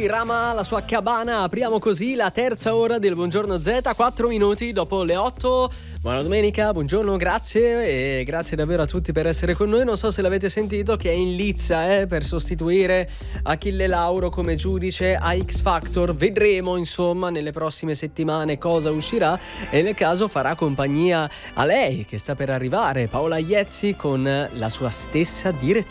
dirama la sua cabana. Apriamo così la terza ora del Buongiorno Z, 4 minuti dopo le 8. Buona domenica, buongiorno, grazie e grazie davvero a tutti per essere con noi. Non so se l'avete sentito che è in lizza per sostituire Achille Lauro come giudice a X Factor. Vedremo insomma nelle prossime settimane cosa uscirà e nel caso farà compagnia a lei che sta per arrivare, Paola Iezzi, con la sua stessa direzione.